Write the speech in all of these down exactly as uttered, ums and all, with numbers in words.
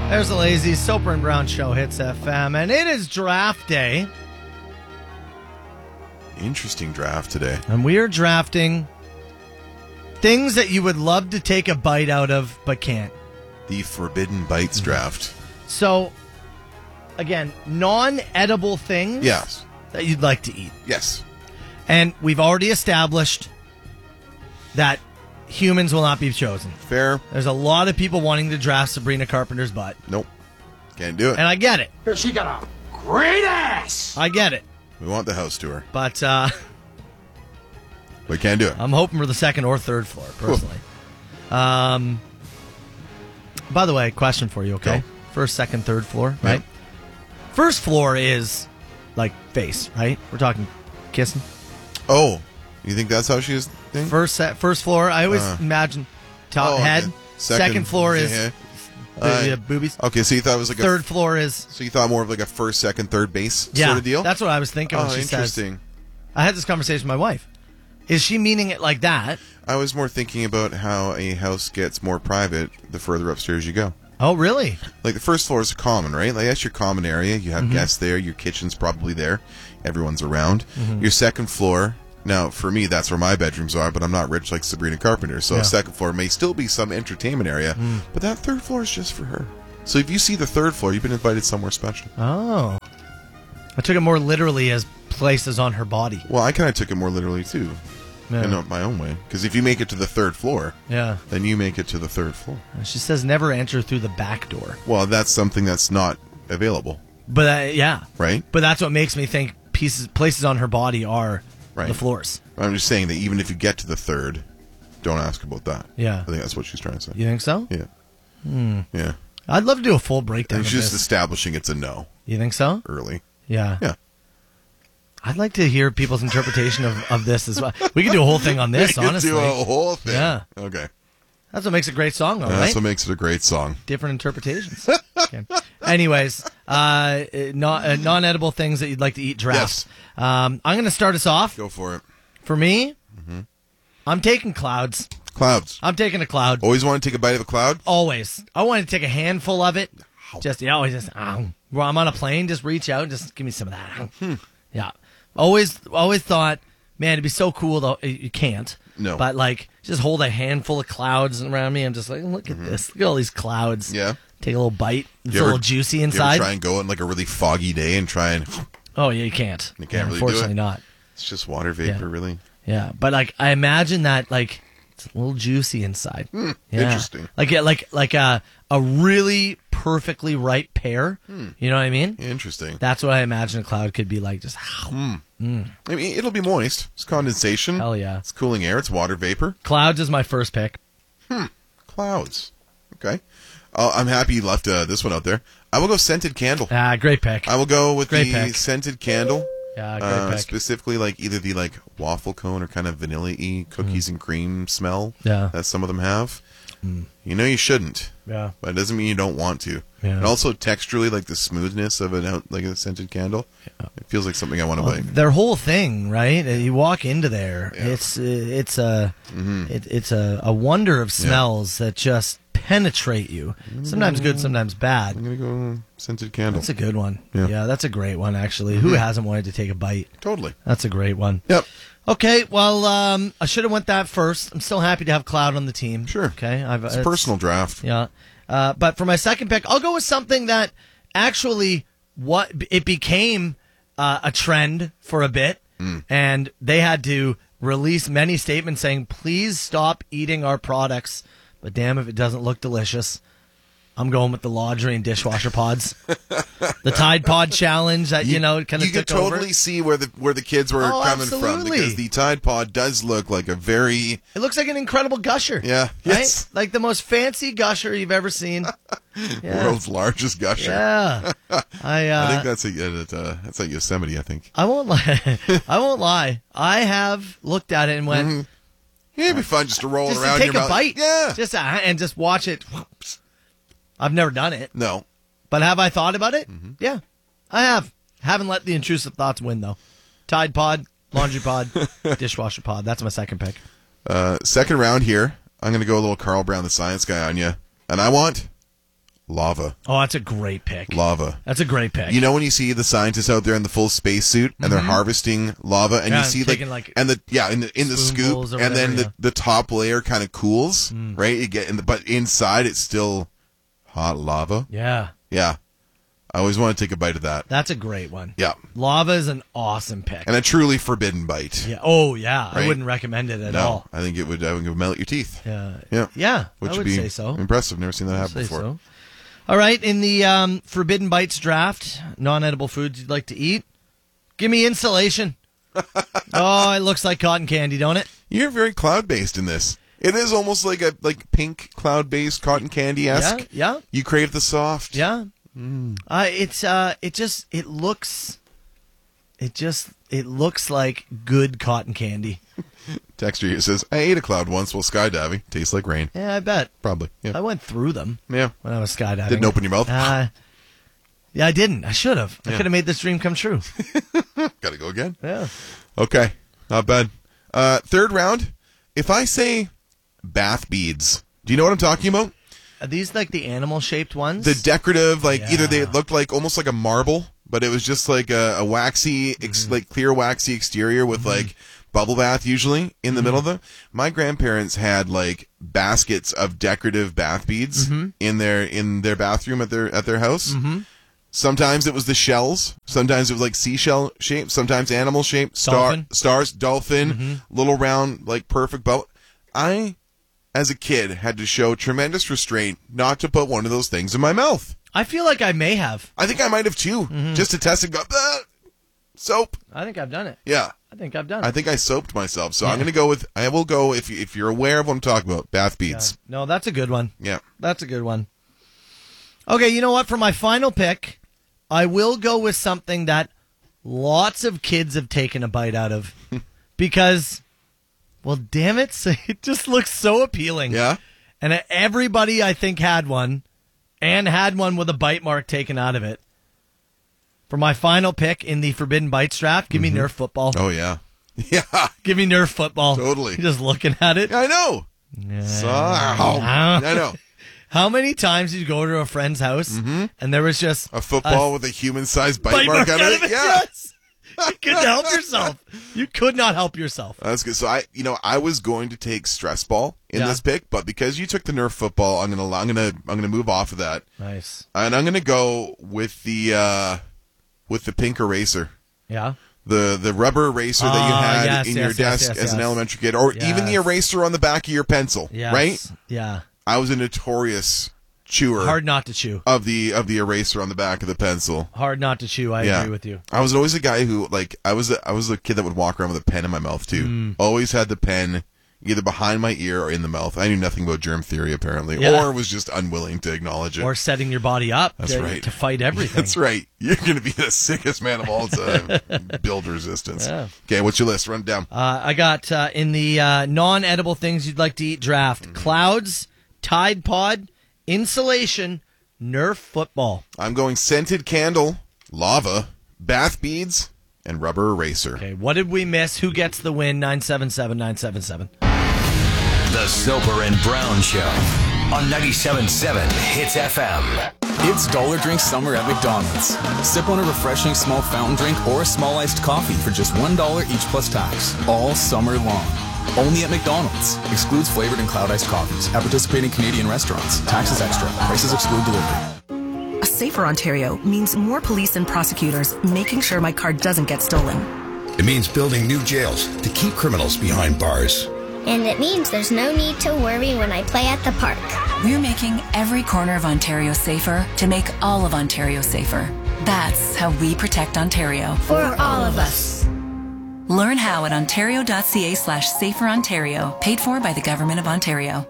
There's the lazy Soper and Brown Show, Hits F M, and it is draft day. Interesting draft today. And we are drafting things that you would love to take a bite out of, but can't. The Forbidden Bites draft. So, again, non-edible things Yes. that you'd like to eat. Yes. And we've already established that humans will not be chosen. Fair. There's a lot of people wanting to draft Sabrina Carpenter's butt. Nope. Can't do it. And I get it. She got a great ass. I get it. We want the house tour. But uh, We can't do it. I'm hoping for the second or third floor, personally. um, by the way, question for you, okay? Go. First, second, third floor, right? Yep. First floor is like face, right? We're talking kissing. Oh. You think that's how she is? Thing? First set, first floor. I always Uh. imagine top Oh, okay. head. Second- Second, floor is yeah. the, Uh, the boobies. Okay, so you thought it was like Third a... floor is So you thought more of like a first, second, third base yeah. sort of deal? That's what I was thinking oh, when she says. interesting. I had this conversation with my wife. Is she meaning it like that? I was more thinking about how a house gets more private the further upstairs you go. Oh, really? Like the first floor is common, right? Like that's your common area. You have Mm-hmm. guests there. Your kitchen's probably there. Everyone's around. Mm-hmm. Your second floor. Now, for me, that's where my bedrooms are, but I'm not rich like Sabrina Carpenter. So Yeah. second floor may still be some entertainment area, Mm. but that third floor is just for her. So if you see the third floor, you've been invited somewhere special. Oh. I took it more literally as places on her body. Well, I kind of took it more literally too, Yeah. in my own way. Because if you make it to the third floor, Yeah. then you make it to the third floor. She says never enter through the back door. Well, that's something that's not available, But uh, yeah. right? But that's what makes me think pieces places on her body are Right. the floors. I'm just saying that even if you get to the third, don't ask about that. Yeah. I think that's what she's trying to say. You think so? Yeah. Hmm. Yeah. I'd love to do a full I breakdown think of she's just this. establishing it's a no You think so? early. Yeah. Yeah. I'd like to hear people's interpretation of, of this as well. We could do a whole thing on this, We could honestly. do a whole thing. Yeah. Okay. That's what makes a great song, though, That's right? what makes it a great song. Different interpretations. Okay. Anyways, uh, non, uh, non-edible things that you'd like to eat drafts. Um, I'm going to start us off. Go for it. For me, Mm-hmm. I'm taking clouds. Clouds. I'm taking a cloud. Always want to take a bite of a cloud? Always. I want to take a handful of it. Just, yeah, always just, um, well, I'm on a plane, just reach out, just give me some of that. Hmm. Yeah. Always, always thought, man, it'd be so cool, though. You can't. No. But, like, just hold a handful of clouds around me. I'm just like, look at this. Look at all these clouds. Mm-hmm. Yeah. Take a little bite. It's You a ever- little juicy You ever inside. try and go on like a really foggy day and try and... Oh, yeah, you can't. You can't Yeah, really do Unfortunately it? not. It's just water vapor, Yeah. really. Yeah. But, like, I imagine that, like, it's a little juicy inside. Hmm, Yeah. Interesting. Like, yeah, like, like a, a really perfectly ripe pear. Hmm. You know what I mean? Interesting. That's what I imagine a cloud could be like. Just, I mean, it'll be moist. It's condensation. hell yeah. It's cooling air. It's water vapor. Clouds is my first pick. Clouds. Okay. Uh, I'm happy you left uh, this one out there. I will go scented candle. Ah, great pick. I will go with Great the pick. scented candle. Yeah, great Uh, pick. specifically, like either the like waffle cone or kind of vanilla-y cookies and cream smell Mm. Yeah. that some of them have. You know you shouldn't, Yeah. but it doesn't mean you don't want to. Yeah. And also texturally, like the smoothness of an out, like a scented candle, it feels like something I want to Well, bite. their whole thing, right? Uh, You walk into there, Yeah. it's uh, it's a Mm-hmm. it, it's a, a wonder of smells that just penetrate you. Sometimes good, sometimes bad. I'm gonna go scented candle. That's a good one. Yeah. Yeah, that's a great one actually. Who hasn't wanted to take a bite? Totally. That's a great one. Yep. Okay, well, um, I should have went that first. I'm still happy to have Cloud on the team. Sure. Okay, I've, It's a personal draft. Yeah, uh, but for my second pick, I'll go with something that actually what it became uh, a trend for a bit, Mm. and they had to release many statements saying, "Please stop eating our products." But damn, if it doesn't look delicious. I'm going with the laundry and dishwasher pods. The Tide Pod challenge that, you, know, kind of you took could totally over. see where the where the kids were Oh, coming from absolutely. because the Tide Pod does look like a very It looks like an incredible gusher. yeah Right? yes Like the most fancy gusher you've ever seen. Yeah. world's largest gusher. Yeah. I uh, I think that's a at, uh, that's at Yosemite. I think. I won't lie. I won't lie. I have looked at it and went, Mhm. Yeah, it'd be fun just to roll just it around to take your a mouth. bite. Yeah. Just uh, and just watch it. I've never done it, no. but have I thought about it? Mm-hmm. Yeah, I have. Haven't let the intrusive thoughts win though. Tide Pod, laundry pod, dishwasher pod. That's my second pick. Uh, second round here. I'm going to go a little Carl Brown, the science guy, on you, and I want Lava. Oh, that's a great pick. Lava. That's a great pick. You know when you see the scientists out there in the full spacesuit and they're harvesting lava, and Yeah, you see like, taking, like, and the yeah in the in the spoonfuls scoop, or and then whatever, the, the top layer kind of cools, right? You get in the but inside it's still hot lava. yeah, Yeah, I always want to take a bite of that. that's a great one. Yeah, Lava is an awesome pick. and a truly forbidden bite. Yeah. Oh, yeah. I Right? wouldn't recommend it at No, all. I think it would. I think it would melt your teeth. Yeah. Yeah, Yeah. which I would be say so. impressive. Never seen that happen Say before. so. All right. In the um, Forbidden Bites draft, non-edible foods you'd like to eat. Give me insulation. Oh, it looks like cotton candy, don't it? You're very cloud based in this. It is almost like a like pink cloud based cotton candy esque. Yeah. Yeah. You crave the soft. Yeah. Uh, it's uh, it just it looks, it just it looks like good cotton candy. Texture here says, I ate a cloud once while skydiving. Tastes like rain. Yeah, I bet. Probably. Yeah. I went through them Yeah. when I was skydiving. Didn't open your mouth? Uh, yeah, I didn't. I should have. I Yeah. could have made this dream come true. Gotta go again. Yeah. Okay. Not bad. Uh, third round. If I say bath beads, do you know what I'm talking about? Are these like the animal shaped ones? The decorative, like Yeah. either they looked like almost like a marble, but it was just like a, a waxy, ex- Mm-hmm. like clear waxy exterior with like bubble bath usually in the Mm-hmm. middle of them. My grandparents had like baskets of decorative bath beads Mm-hmm. in their in their bathroom at their at their house. Sometimes it was the shells. Sometimes it was like seashell shape. Sometimes animal shape. Star Dolphin. stars, dolphin, little round like perfect bubble. I, as a kid, had to show tremendous restraint not to put one of those things in my mouth. I feel like I may have. I think I might have too, Mm-hmm. just to test and go, "Ah, soap. I think I've done it. Yeah, I think I've done I it. think I soaped myself. So I'm Yeah. going to go with, I will go, if, you, if you're aware of what I'm talking about, bath Yeah. beads. No, that's a good one. Yeah. That's a good one. Okay, you know what? For my final pick, I will go with something that lots of kids have taken a bite out of because, well, damn it, so it just looks so appealing. Yeah? And everybody, I think, had one and had one with a bite mark taken out of it. For my final pick in the Forbidden Bites draft, give me Nerf football. Oh, yeah. Yeah. Give me Nerf football. Totally. Just looking at it. I know. Yeah. So, I know. How many times did you go to a friend's house and there was just A football with a human-sized bite, bite mark out of it? Yeah. Yes. You couldn't help yourself. You could not help yourself. That's good. So I, you know, I was going to take stress ball in Yeah. this pick, but because you took the Nerf football, I'm gonna, I'm gonna, I'm gonna move off of that, Nice. and I'm gonna go with the, uh, with the pink eraser, Yeah. the the rubber eraser that you Ah, had yes, in yes, your yes, desk yes, as an yes. elementary kid, or even the Yes. eraser on the back of your pencil, Yes. right? Yeah. I was a notorious chewer Hard not to chew. of the of the eraser on the back of the pencil. Hard not to chew. I Yeah. agree with you. I was always a guy who, like, I was a, I was a kid that would walk around with a pen in my mouth too. Mm. Always had the pen either behind my ear or in the mouth. I knew nothing about germ theory apparently, Yeah. or was just unwilling to acknowledge it. Or setting your body up That's to, right. to fight everything. That's right. You're going to be the sickest man of all time. Build resistance. Yeah. Okay, what's your list? Run it down. Uh, I got uh, in the uh, non-edible things you'd like to eat draft: Mm-hmm. clouds, Tide Pod, insulation, Nerf football. I'm going scented candle, lava, bath beads, and rubber eraser. Okay, what did we miss? Who gets the win? Nine seven seven nine seven seven. The Soper and Brown Show on ninety-seven point seven Hits F M. It's Dollar Drink Summer at McDonald's. Sip on a refreshing small fountain drink or a small iced coffee for just one dollar each plus tax, all summer long. Only at McDonald's. Excludes flavored and cloud iced coffees at participating Canadian restaurants. Taxes extra. Prices exclude delivery. A safer Ontario means more police and prosecutors making sure my car doesn't get stolen. It means building new jails to keep criminals behind bars. And it means there's no need to worry when I play at the park. We're making every corner of Ontario safer to make all of Ontario safer. That's how we protect Ontario. For all of us. Learn how at ontario.ca slash safer Ontario. Paid for by the Government of Ontario.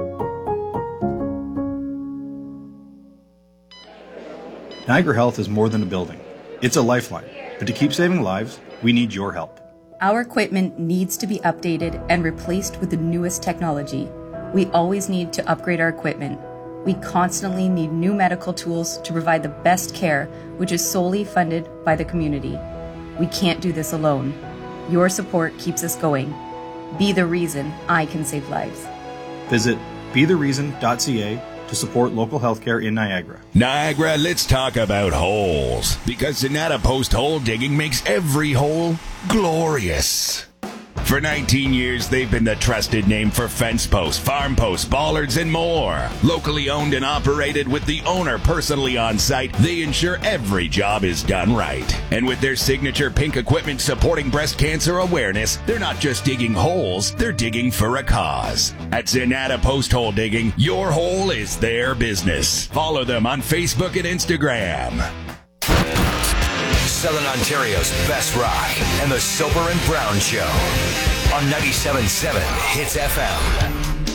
Niagara Health is more than a building. It's a lifeline. But to keep saving lives, we need your help. Our equipment needs to be updated and replaced with the newest technology. We always need to upgrade our equipment. We constantly need new medical tools to provide the best care, which is solely funded by the community. We can't do this alone. Your support keeps us going. Be the reason I can save lives. Visit be the reason dot c a to to support local healthcare in Niagara. Niagara, let's talk about holes, because Sonata Post hole digging makes every hole glorious. For nineteen years, they've been the trusted name for fence posts, farm posts, bollards, and more. Locally owned and operated with the owner personally on site, they ensure every job is done right. And with their signature pink equipment supporting breast cancer awareness, they're not just digging holes, they're digging for a cause. At Sonata Post Hole Digging, your hole is their business. Follow them on Facebook and Instagram. Southern Ontario's best rock and the Soper and Brown Show on ninety-seven point seven Hits F M.